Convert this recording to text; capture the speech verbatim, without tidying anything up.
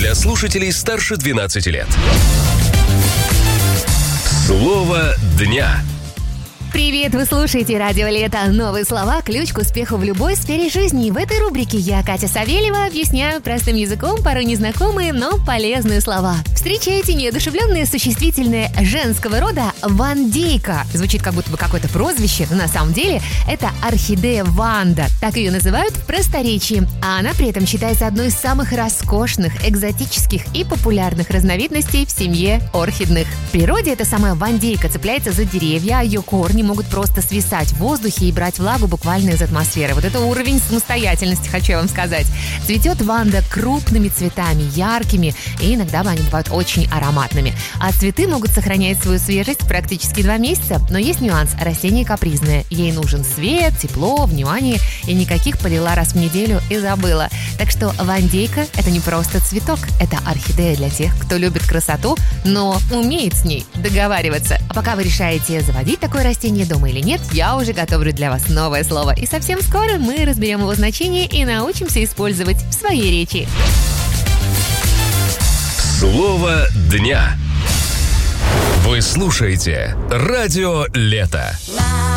для слушателей старше двенадцати лет. Слово дня. Привет, вы слушаете Радио Лето. Новые слова – ключ к успеху в любой сфере жизни. И в этой рубрике я, Катя Савельева, объясняю простым языком порой незнакомые, но полезные слова. Встречайте неодушевленное существительное женского рода «вандейка». Звучит как будто бы какое-то прозвище, но на самом деле это орхидея Ванда. Так ее называют в просторечии. А она при этом считается одной из самых роскошных, экзотических и популярных разновидностей в семье орхидных. В природе эта самая вандейка цепляется за деревья, а ее корни могут просто свисать в воздухе и брать влагу буквально из атмосферы. Вот это уровень самостоятельности, хочу я вам сказать. Цветет Ванда крупными цветами, яркими, и иногда они бывают очень ароматными. А цветы могут сохранять свою свежесть практически два месяца. Но есть нюанс. Растение капризное. Ей нужен свет, тепло, внимание, и никаких полила раз в неделю и забыла. Так что вандейка – это не просто цветок. Это орхидея для тех, кто любит красоту, но умеет с ней договариваться. А пока вы решаете, заводить такое растение дома или нет, я уже готовлю для вас новое слово. И совсем скоро мы разберем его значение и научимся использовать в своей речи. Слово дня. Вы слушаете Радио Лето.